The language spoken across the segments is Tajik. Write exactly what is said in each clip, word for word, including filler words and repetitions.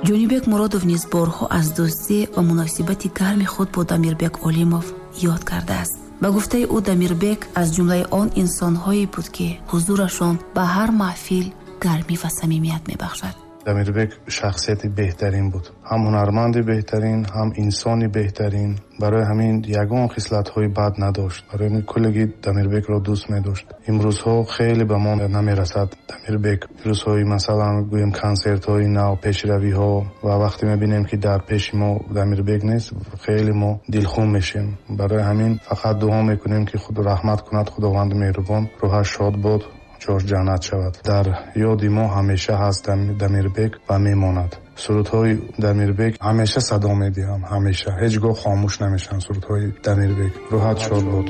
ҷонибек муродов низ борҳо аз дӯстӣ ва муносибати гарми худ бо Дамирбек Олимов ёд кардааст. ба гуфтаи ӯ, Дамирбек аз ҷумлаи он инсонҳое буд ки ҳузурашон ба ҳар маҳфил гармӣ ва самимият мебахшад. Дамирбек шахсияти беҳтарин буд. ҳам ҳунарманди беҳтарин, ҳам инсони беҳтарин. барои ҳамин ягон хислатҳои бад надошт. барои ҳамин куллиги Дамирбекро дӯст медошт. имрӯзҳо хеле ба мо намерасад Дамирбек. имрӯзҳои масалан гӯем консертҳои нав, пешравиҳо ва вақте мебинем ки дар пеши мо Дамирбек нест, хеле мо дилхун мешем. барои ҳамин фақат дуо мекунем ки худ раҳмат кунад Худованди меҳрубон, рӯҳаш шод бод, ҷош ҷаннат шавад. дар ёди мо ҳамеша ҳаст Дамирбек ва мемонад. сурудҳои Дамирбек ҳамеша садо медиҳам, ҳамеша ҳеҷ гоҳ хомӯш намешаванд. сурудҳои Дамирбек, рӯҳат шод бод.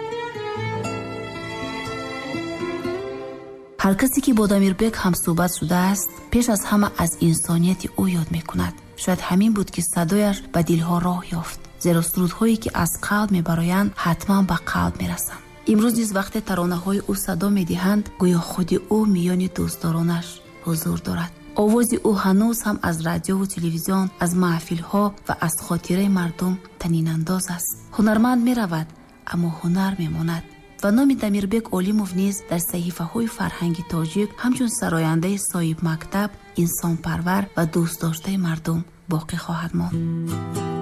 ҳар касе ки бо Дамирбек ҳамсӯҳбат шудааст, пеш аз ҳама аз инсонияти ӯ ёд мекунад. шояд ҳамин буд ки садояш ба дилҳо роҳ ёфт, зеро сурудҳое ки аз қалб мебароянд ҳатман ба қалб мерасанд. имрӯз низ вақте таронаҳои ӯ садо медиҳанд, гӯё худи ӯ миёни дӯстдоронаш ҳузур дорад. овози ӯ ҳанӯз ҳам аз радиову телевизион, аз маҳфилҳо ва аз хотираи мардум танинандоз аст. ҳунарманд меравад, аммо ҳунар мемонад. ва номи Дамирбек Олимов низ дар саҳифаҳои фарҳанги тоҷик ҳамчун сарояндаи соҳибмактаб, инсонпарвар ва дӯстдоштаи мардум боқӣ хоҳад монд.